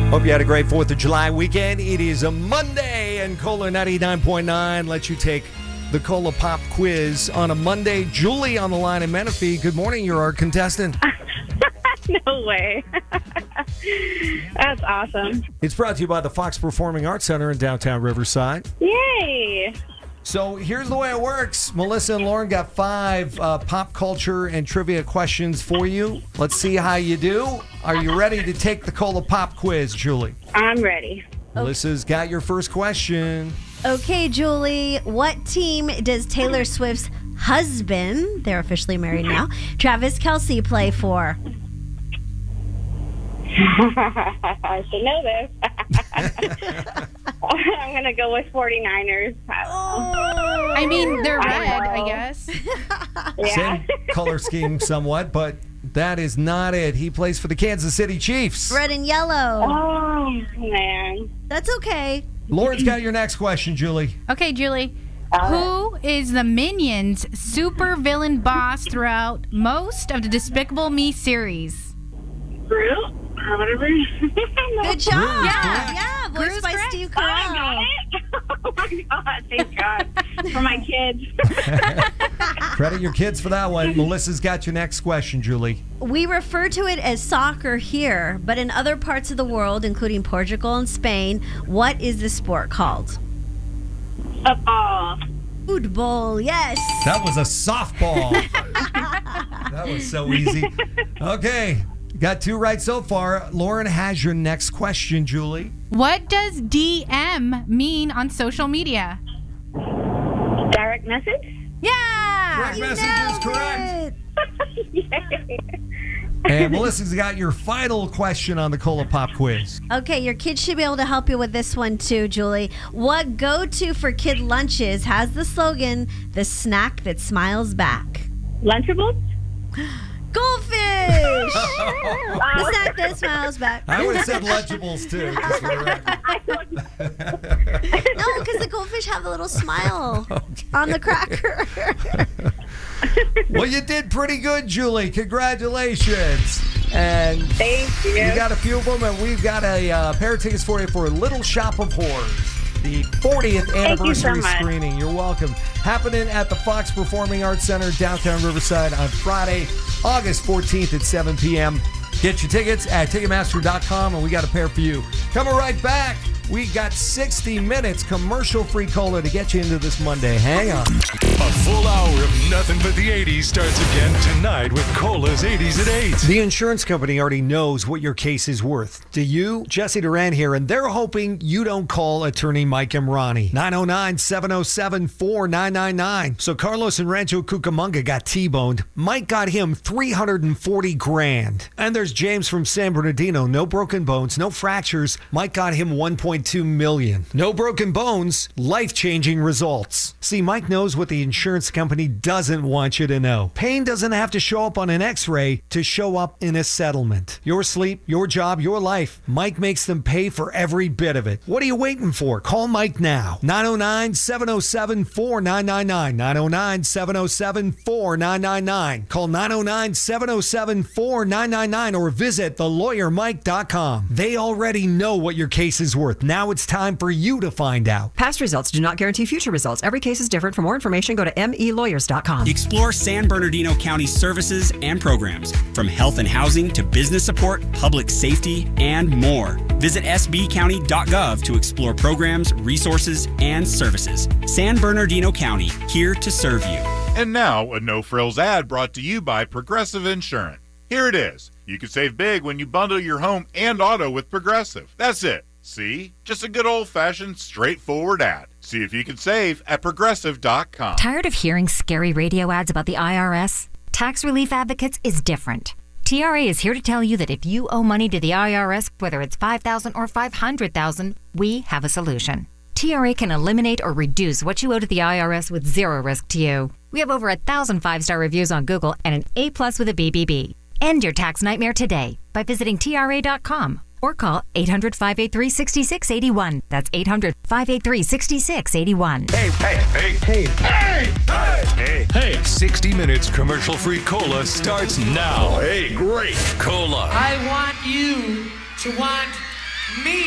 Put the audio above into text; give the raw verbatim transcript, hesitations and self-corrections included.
Hope you had a great fourth of July weekend. It is a Monday, and Cola ninety-nine point nine lets you take the Cola Pop quiz on a Monday. Julie on the line in Menifee. Good morning. You're our contestant. No way. That's awesome. It's brought to you by the Fox Performing Arts Center in downtown Riverside. Yay. So here's the way it works. Melissa and Lauren got five uh, pop culture and trivia questions for you. Let's see how you do. Are you ready to take the Cola Pop quiz, Julie? I'm ready. Melissa's got your first question. Okay, Julie, what team does Taylor Swift's husband, they're officially married now, Travis Kelce, play for? I should know this. I'm going to go with forty-niners. Oh. I mean, they're red, I guess. Yeah. Same color scheme somewhat, but that is not it. He plays for the Kansas City Chiefs. Red and yellow. Oh, man. That's okay. Lauren's got your next question, Julie. Okay, Julie. Uh, Who is the Minions' super villain boss throughout most of the Despicable Me series? Groot? Or whatever. Good job. Groot, Yeah, yeah. Voiced Groot's by correct. Steve Oh, I got Carell. it. Oh, my God. Thank God. For my kids. Credit your kids for that one. Melissa's got your next question, Julie. We refer to it as soccer here, but in other parts of the world, including Portugal and Spain, what is the sport called? Football. Football, yes. That was a softball. That was so easy. Okay, got two right so far. Lauren has your next question, Julie. What does D M mean on social media? Direct message? Yeah! Correct You message is nailed correct. it. Yay. And Melissa's got your final question on the Cola Pop quiz. Okay, your kids should be able to help you with this one too, Julie. What go-to for kid lunches has the slogan, the snack that smiles back? Lunchables? Goldfish! The snack that smiles back. I would have said Lunchables too. just for the record. No, because the goldfish have a little smile on the cracker. Well, you did pretty good, Julie. Congratulations. And Thank you. you got a few of them, and we've got a uh, pair of tickets for you for Little Shop of Horrors, the fortieth anniversary you so much. screening. You're welcome. Happening at the Fox Performing Arts Center, downtown Riverside, on Friday, August fourteenth at seven p.m. Get your tickets at Ticketmaster dot com, and we got a pair for you. Coming right back, we got sixty minutes commercial-free cola to get you into this Monday. Hang on. A full hour of nothing but the eighties starts again tonight with Cola's eighties at eight. The insurance company already knows what your case is worth. Do you? Jesse Duran here, and they're hoping you don't call attorney Mike Imrani. nine oh nine, seven oh seven, four nine nine nine. So Carlos in Rancho Cucamonga got T-boned. Mike got him three hundred forty grand. And there's James from San Bernardino. No broken bones, no fractures. Mike got him one point two million. No broken bones, life-changing results. See, Mike knows what the insurance company doesn't want you to know. Pain doesn't have to show up on an x-ray to show up in a settlement. Your sleep, your job, your life. Mike makes them pay for every bit of it. What are you waiting for? Call Mike now. nine oh nine, seven oh seven, four nine nine nine. nine oh nine, seven oh seven, four nine nine nine. Call nine oh nine, seven oh seven, four nine nine nine or visit the lawyer mike dot com. They already know what your case is worth. Now it's time for you to find out. Past results do not guarantee future results. Every case is different. For more information, go to m e lawyers dot com. Explore San Bernardino County services and programs, from health and housing to business support, public safety, and more. Visit s b county dot gov to explore programs, resources, and services. San Bernardino County, here to serve you. And now, a no-frills ad brought to you by Progressive Insurance. Here it is. You can save big when you bundle your home and auto with Progressive. That's it. See? Just a good old-fashioned, straightforward ad. See if you can save at progressive dot com. Tired of hearing scary radio ads about the I R S? Tax Relief Advocates is different. T R A is here to tell you that if you owe money to the I R S, whether it's five thousand dollars or five hundred thousand dollars, we have a solution. T R A can eliminate or reduce what you owe to the I R S with zero risk to you. We have over a thousand five-star reviews on Google and an A plus with a B B B. End your tax nightmare today by visiting T R A dot com. Or call eight hundred, five eight three, six six eight one. That's eight hundred, five eight three, six six eight one. Hey, hey, hey, hey, hey, hey, hey, hey. sixty minutes commercial-free cola starts now. Hey, great. Cola. I want you to want Me